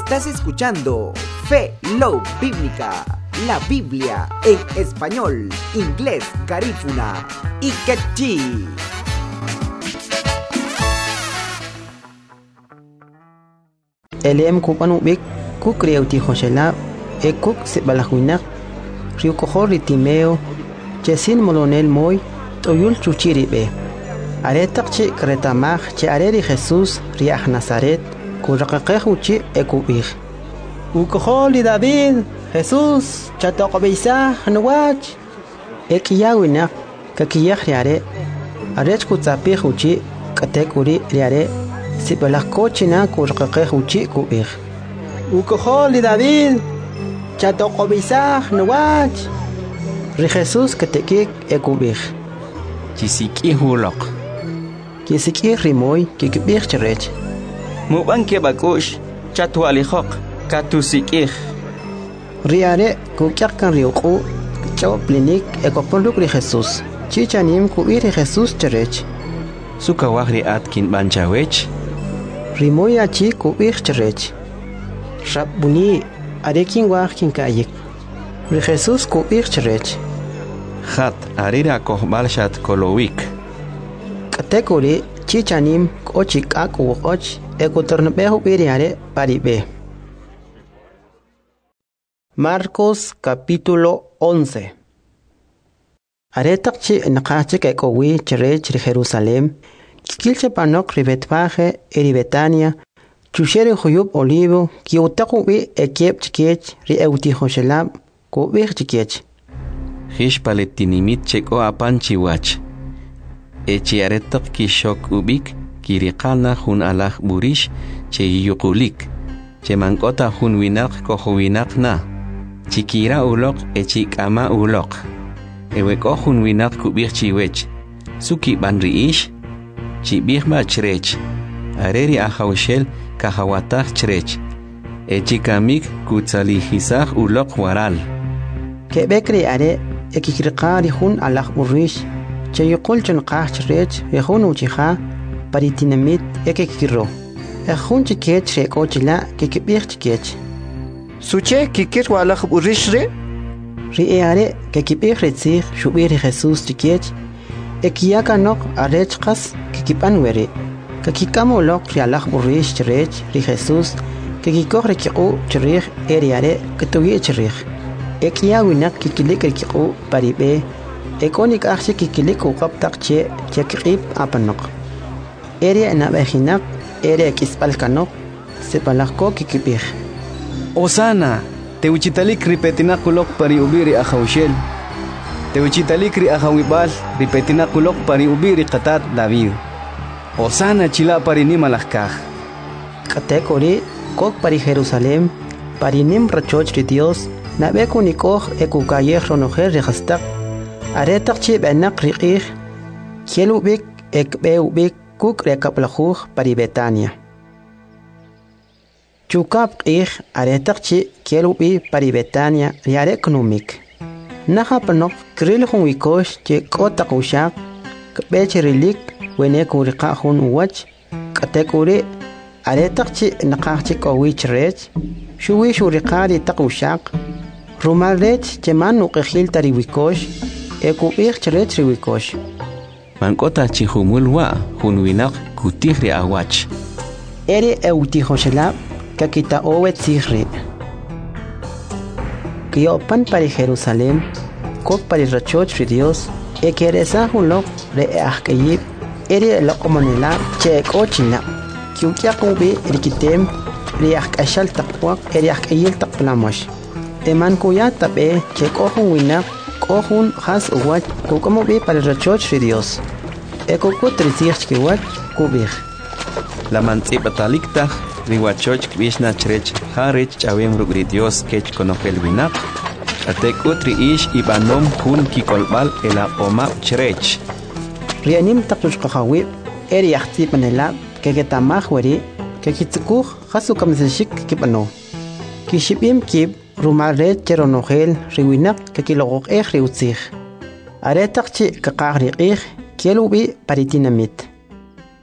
Estás escuchando Fe Love Bíblica, la Biblia en español, inglés, garífuna y quechí. Elem kupan ubik kuk riauti Josela e kuk sibalahuinak riu kohor ritimeo chesin molonel moy toyul chuchiribe aretak chi kretamaj che areri Jesús riah Nazaret kuraqaqeh uchi ekubih ukoholi David Jesús chatoqobisa nuwach ekiyawina kakiyah riare arech kutzapih uchi katekuri riare Sibalakochina kuraqaqeh uchi kubih ukoholi David chatoqobisa nuwach ri Jesús katekik ekubih Chisiki hulok Kisiki rimoy kikibih cherech Mubanke bakush chatualihok katusikih Riare kukyakan riuku chawaplinik ekoponduk ri Jesús chichanim kuir ri Jesús cherech Sukawahri atkin banchawech Rimoy achi kuir cherech Rabbuni arekin wahkin kayik ri Jesús kuir cherech Hat arira kohbalshat kolowik Katekuri chichanim kochik akuwoch ekotornbehu biriare paribe Marcos capítulo 11 Aretakchi naqachik ekowi cherech ri Jerusalem Kilche panok ri Betfaje eri Betania Chusheri huyub olivo kiutaku wi ekiep chikech ri euti Joshelab kubih chikech Hish paletinimit cheko apanchiwach Echi aretak kishok ubik kirikana hun alah burish che yukulik che mankota hun winak koho winak na chikira ulok echi kama ulok eweko hun winak kubih chiwech suki banriish chibih ma chrech areri ahawshel kahawatah chrech echi kamik kutzalihisah ulok waral Kebekri are ekikirqari hun alah burish che yuqul chunqah chrech yehun uchiha paritinamit ekikiro ejun chikech rekochila kikibih chikech Suche kikir walakh burishre Riare kikibih retzih shubir Jesús chikech ekiyaka nok arechqas kikipanwere kakikamo lok rialah burish chrech ri Jesús kikikoh rekiqu chrich eriare kituye chrich ekiyawinak kikilik rekiqu paribe Ekonik achse kikilik uqaptaq che chekqib apanok Ere nabehinak ere kispalkanok sepalakko kikibih Osana teuchitalik ripetinakulok pari ubiri ahawshel teuchitalik ri ahawibal ripetinakulok pari ubiri qatat David Osana chila pari nimalakaj Katekori kok pari Jerusalem pari nim rachoch ri Dios nabekunikoh ekukayeh ronojer rehastak Aretak chi benak riqih kielubik ekbeubik kuk rekaplajuj pari Betania Chukap qih aretak chi kielubi pari Betania riare knumik Naha panok kril hun wikosh che kotak ushak kbech rilik wene kuriqa hun uwach katekuri aretak chi naqaj chi kowich rech shuwi shuriqari tak ushak rumarech che man uqihil tari wikosh ekubih cherech riwikosh Mankota chihumulwa hunwinak kutihri awach Eri euti Josela kakita owet sihri Kiopan pari Jerusalem kok pari rachoch ri Dios ekeresa hunlok re ahkayib eri lokomonela che kochina kiukiakubi rikitem ri ahkashal taqwak eri ahkayil taqplamosh Teman kuya tabe che kohun winak kohun has uwach kukomo bi para rachoch ri Dios ekokut risich kiwach kubih La mantzipatalikta riwachoch kvishna chrech harich chawem rugri Dios kech konofel winak atekut riish ibanom hun kikolbal ela oma chrech Rianim taqtush qahawi eri yahti panela keketamah weri kekitsukuh hasukam zishik kipano Kishibim kib rumaret cheronogel riwinak kekilogok riutzih Aretak chi kakagriqih kielubi paritinamit